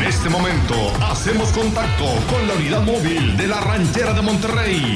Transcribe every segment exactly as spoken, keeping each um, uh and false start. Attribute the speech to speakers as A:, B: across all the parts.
A: este momento hacemos contacto con la unidad móvil de la Ranchera de Monterrey.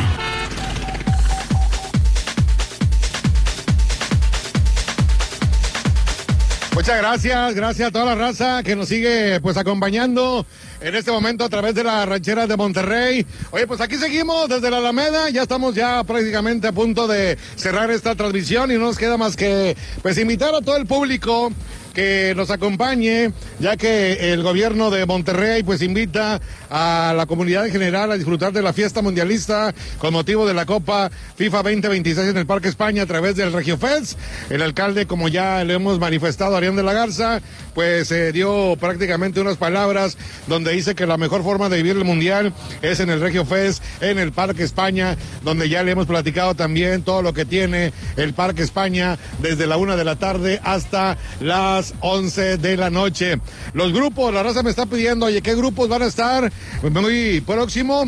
B: Muchas gracias, gracias a toda la raza que nos sigue pues acompañando en este momento a través de la Ranchera de Monterrey. Oye, pues aquí seguimos desde la Alameda, ya estamos ya prácticamente a punto de cerrar esta transmisión y no nos queda más que pues invitar a todo el público que nos acompañe, ya que el gobierno de Monterrey pues invita a la comunidad en general a disfrutar de la fiesta mundialista con motivo de la Copa FIFA veinte veintiséis en el Parque España a través del Regio Fest. El alcalde, como ya le hemos manifestado, Arián de la Garza, pues eh, dio prácticamente unas palabras donde dice que la mejor forma de vivir el Mundial es en el Regio Fest, en el Parque España, donde ya le hemos platicado también todo lo que tiene el Parque España desde la una de la tarde hasta las once de la noche. Los grupos, la raza me está pidiendo, oye, ¿qué grupos van a estar muy próximo?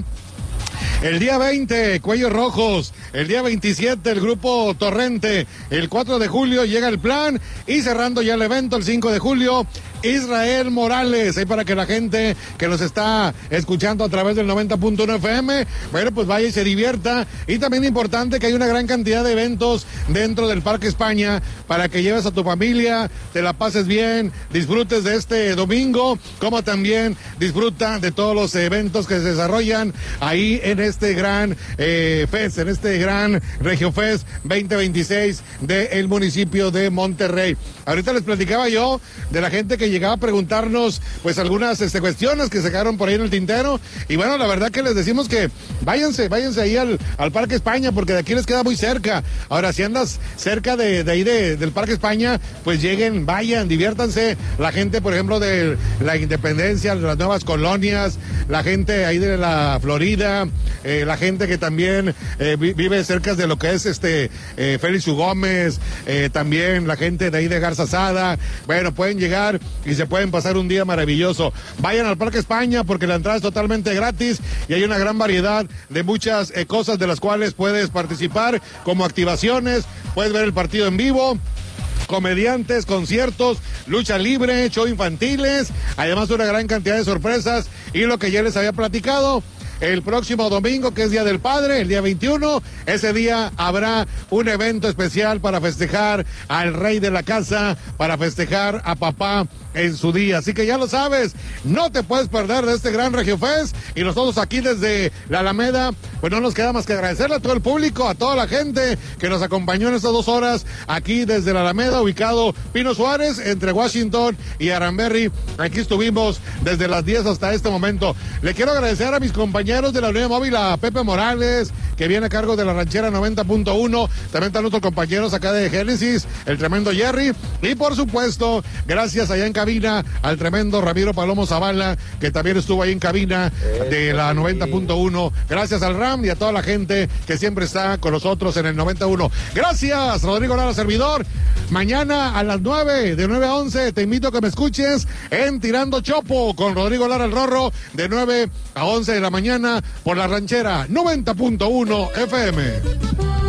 B: El día veinte, Cuellos Rojos. El día veintisiete, el grupo Torrente. El cuatro de julio llega el plan. Y cerrando ya el evento, el cinco de julio, Israel Morales. Ahí para que la gente que nos está escuchando a través del noventa punto uno F M, bueno, pues vaya y se divierta. Y también importante que hay una gran cantidad de eventos dentro del Parque España para que lleves a tu familia, te la pases bien, disfrutes de este domingo, como también disfruta de todos los eventos que se desarrollan ahí en este gran eh, fest, en este gran Regio Fest veinte veintiséis del municipio de Monterrey. Ahorita les platicaba yo de la gente que llegaba a preguntarnos pues algunas este, cuestiones que se quedaron por ahí en el tintero, y bueno, la verdad que les decimos que váyanse, váyanse ahí al, al Parque España, porque de aquí les queda muy cerca. Ahora, si andas cerca de, de ahí de, del Parque España, pues lleguen, vayan, diviértanse. La gente, por ejemplo, de la Independencia, de las nuevas colonias, la gente ahí de la Florida, eh, la gente que también eh, vive cerca de lo que es este eh, Félix U. Gómez, eh, también la gente de ahí de Garza Sada, bueno, pueden llegar y se pueden pasar un día maravilloso. Vayan al Parque España porque la entrada es totalmente gratis y hay una gran variedad de muchas eh, cosas de las cuales puedes participar, como activaciones, puedes ver el partido en vivo, comediantes, conciertos, lucha libre, show infantiles, además una gran cantidad de sorpresas y lo que ya les había platicado. El próximo domingo, que es Día del Padre, el día veintiuno, ese día habrá un evento especial para festejar al rey de la casa, para festejar a papá en su día. Así que ya lo sabes, no te puedes perder de este gran Regio Fest, y nosotros aquí desde la Alameda, pues no nos queda más que agradecerle a todo el público, a toda la gente que nos acompañó en estas dos horas aquí desde la Alameda, ubicado Pino Suárez, entre Washington y Aranberry. Aquí estuvimos desde las diez hasta este momento. Le quiero agradecer a mis compañeros de la Unidad Móvil, a Pepe Morales, que viene a cargo de la Ranchera noventa punto uno, también están nuestros compañeros acá de Génesis, el tremendo Jerry, y por supuesto, gracias allá en cabina al tremendo Ramiro Palomo Zavala, que también estuvo ahí en cabina de la noventa punto uno. Gracias al Ram y a toda la gente que siempre está con nosotros en el noventa punto uno. Gracias, Rodrigo Lara, servidor. Mañana a las nueve, de nueve a once, te invito a que me escuches en Tirando Chopo con Rodrigo Lara el Rorro, de nueve a once de la mañana por la Ranchera noventa punto uno F M.